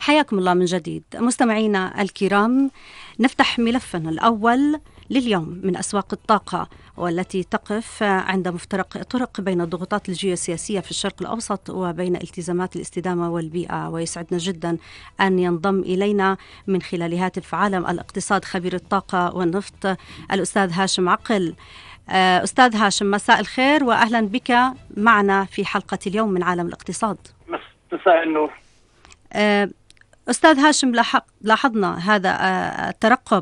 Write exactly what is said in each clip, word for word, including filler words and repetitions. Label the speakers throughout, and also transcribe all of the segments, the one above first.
Speaker 1: حياكم الله من جديد مستمعينا الكرام. نفتح ملفنا الأول لليوم من أسواق الطاقة، والتي تقف عند مفترق طرق بين الضغوطات الجيوسياسية في الشرق الأوسط وبين التزامات الاستدامة والبيئة. ويسعدنا جدا أن ينضم إلينا من خلال هاتف عالم الاقتصاد خبير الطاقة والنفط الأستاذ هاشم عقل. أستاذ هاشم، مساء الخير وأهلا بك معنا في حلقة اليوم من عالم الاقتصاد.
Speaker 2: مساء النور.
Speaker 1: أستاذ هاشم، لاحظنا هذا الترقب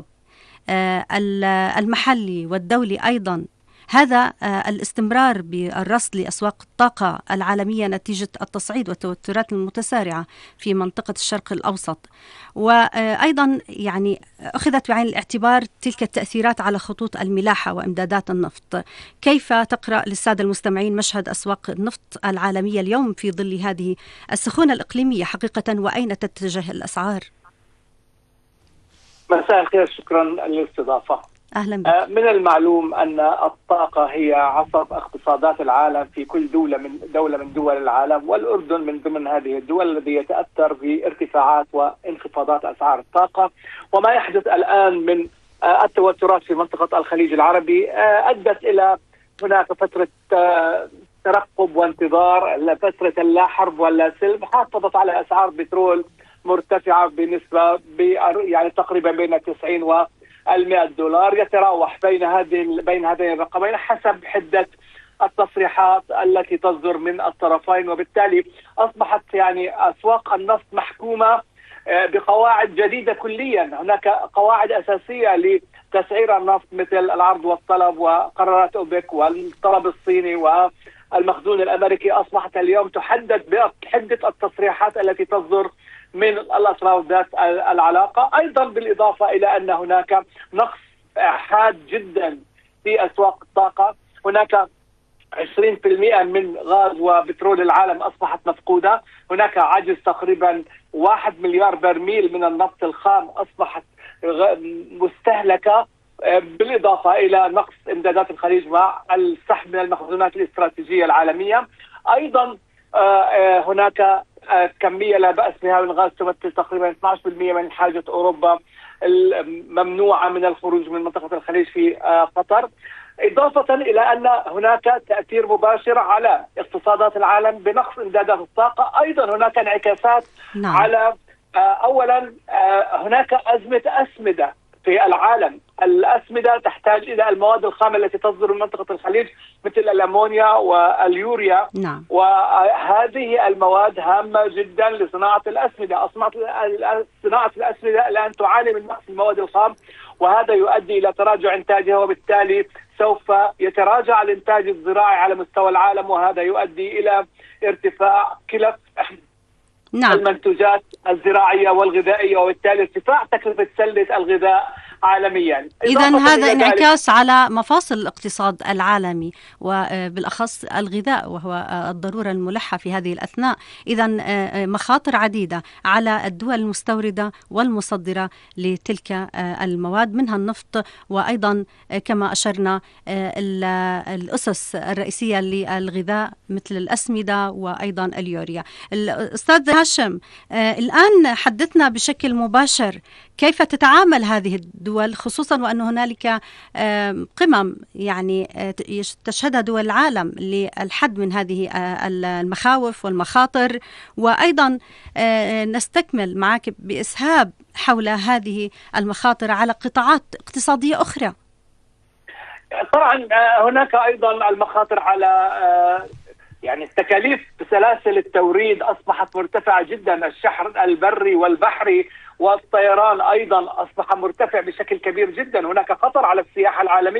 Speaker 1: المحلي والدولي أيضا، هذا الاستمرار بالرصد لأسواق الطاقة العالمية نتيجة التصعيد والتوترات المتسارعة في منطقة الشرق الأوسط، وأيضا يعني أخذت بعين الاعتبار تلك التأثيرات على خطوط الملاحة وإمدادات النفط. كيف تقرأ للسادة المستمعين مشهد أسواق النفط العالمية اليوم في ظل هذه السخونة الإقليمية حقيقة، وأين تتجه الأسعار؟
Speaker 2: مساء الخير، شكرا للاستضافة.
Speaker 1: أهلا بك.
Speaker 2: من المعلوم أن الطاقة هي عصب اقتصادات العالم في كل دولة من دولة من دول العالم، والأردن من ضمن هذه الدول الذي يتأثر بارتفاعات وانخفاضات أسعار الطاقة. وما يحدث الآن من التوترات في منطقة الخليج العربي أدت إلى هناك فترة ترقب وانتظار، فترة لا حرب ولا سلم، حافظت على أسعار بترول مرتفعة بنسبة يعني تقريبا بين تسعين و المئة دولار، يتراوح بين هذه بين هذين الرقمين حسب حدة التصريحات التي تصدر من الطرفين. وبالتالي أصبحت يعني أسواق النفط محكومة بقواعد جديدة كليا. هناك قواعد أساسية لتسعير النفط مثل العرض والطلب وقرارات أوبك والطلب الصيني والمخزون الأمريكي، أصبحت اليوم تحدد بحدة التصريحات التي تصدر من الأطراف ذات العلاقة. أيضا بالإضافة إلى أن هناك نقص حاد جدا في أسواق الطاقة، هناك عشرين بالمئة من غاز وبترول العالم أصبحت مفقودة، هناك عجز تقريبا واحد مليار برميل من النفط الخام أصبحت مستهلكة، بالإضافة إلى نقص إمدادات الخليج مع السحب من المخزونات الاستراتيجية العالمية. أيضا هناك كمية لا بأس بها من الغاز تمثل تقريبا اثني عشر بالمئة من حاجة أوروبا الممنوعة من الخروج من منطقة الخليج في قطر، إضافة إلى أن هناك تأثير مباشر على اقتصادات العالم بنقص إمدادات الطاقة. أيضا هناك انعكاسات نعم. على أولا هناك أزمة أسمدة في العالم. الأسمدة تحتاج إلى المواد الخام التي تصدر من منطقة الخليج مثل الأمونيا واليوريا
Speaker 1: نعم.
Speaker 2: وهذه المواد هامة جدا لصناعة الأسمدة. صناعة الأسمدة الآن تعاني من نقص المواد الخام، وهذا يؤدي إلى تراجع إنتاجها، وبالتالي سوف يتراجع الإنتاج الزراعي على مستوى العالم، وهذا يؤدي إلى ارتفاع كلف نعم. المنتوجات الزراعية والغذائية، وبالتالي ارتفاع تكلفة سلة الغذاء عالميا.
Speaker 1: إذن هذا انعكاس على مفاصل الاقتصاد العالمي وبالأخص الغذاء، وهو الضرورة الملحة في هذه الأثناء. إذن مخاطر عديدة على الدول المستوردة والمصدرة لتلك المواد، منها النفط، وأيضا كما أشرنا الأسس الرئيسية للغذاء مثل الأسمدة وأيضا اليوريا. الأستاذ هاشم، الآن حدثنا بشكل مباشر كيف تتعامل هذه الدول، خصوصا وأن هنالك قمم يعني تشهدها دول العالم للحد من هذه المخاوف والمخاطر، وأيضا نستكمل معك بإسهاب حول هذه المخاطر على قطاعات اقتصادية أخرى.
Speaker 2: طبعا هناك أيضا المخاطر على يعني التكاليف بسلاسل التوريد أصبحت مرتفعة جدا، الشحن البري والبحري والطيران أيضا أصبح مرتفع بشكل كبير جدا. هناك خطر على السياحة العالمية.